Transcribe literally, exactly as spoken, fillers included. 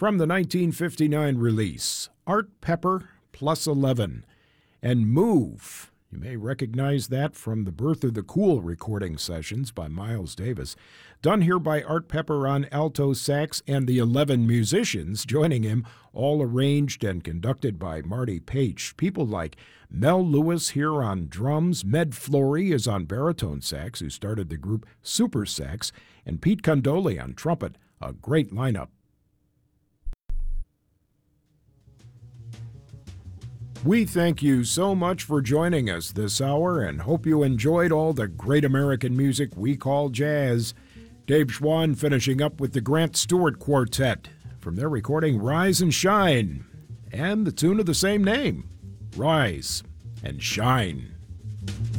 From the nineteen fifty-nine release, Art Pepper Plus eleven, and Move. You may recognize that from the Birth of the Cool recording sessions by Miles Davis, done here by Art Pepper on alto sax and the eleven musicians joining him, all arranged and conducted by Marty Paich. People like Mel Lewis here on drums, Med Flory is on baritone sax, who started the group Super Sax, and Pete Condoli on trumpet. A great lineup. We thank you so much for joining us this hour and hope you enjoyed all the great American music we call jazz. Dave Schwann finishing up with the Grant Stewart Quartet from their recording Rise and Shine, and the tune of the same name, Rise and Shine.